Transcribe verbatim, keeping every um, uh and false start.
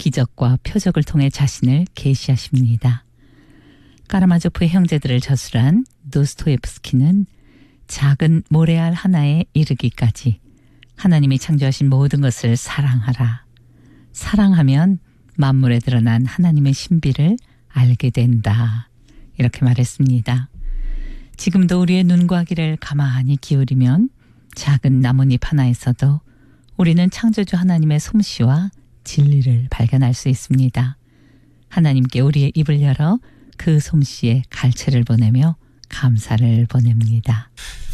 기적과 표적을 통해 자신을 계시하십니다. 까라마조프의 형제들을 저술한 도스토옙스키는 작은 모래알 하나에 이르기까지 하나님이 창조하신 모든 것을 사랑하라. 사랑하면 만물에 드러난 하나님의 신비를 알게 된다. 이렇게 말했습니다. 지금도 우리의 눈과 귀를 가만히 기울이면 작은 나뭇잎 하나에서도 우리는 창조주 하나님의 솜씨와 진리를 발견할 수 있습니다. 하나님께 우리의 입을 열어 그 솜씨에 갈채를 보내며 감사를 보냅니다.